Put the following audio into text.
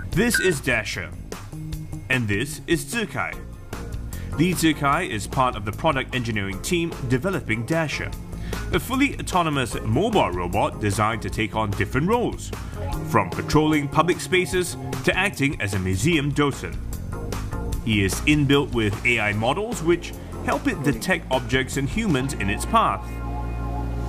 This is Dasher, and this is Zikai. Li Zikai is part of the product engineering team developing Dasher, a fully autonomous mobile robot designed to take on different roles, from patrolling public spaces to acting as a museum docent. He is inbuilt with AI models which help it detect objects and humans in its path,